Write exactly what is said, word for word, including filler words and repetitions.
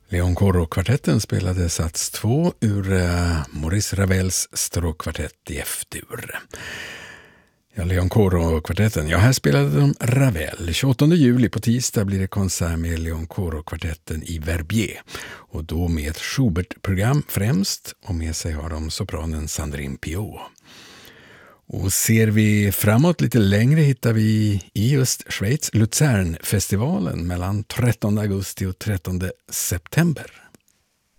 Leon Coro-kvartetten spelade sats två ur uh, Maurice Ravels stråkkvartett i F-dur. Ja, Leon Coro-kvartetten. Ja, här spelade de Ravel. tjugoåttonde juli på tisdag blir det konsert med Leon Coro-kvartetten i Verbier. Och då med ett Schubert-program främst. Och med sig har de sopranen Sandrine Piot. Och ser vi framåt lite längre hittar vi i just Schweiz Luzernfestivalen mellan trettonde augusti och trettonde september.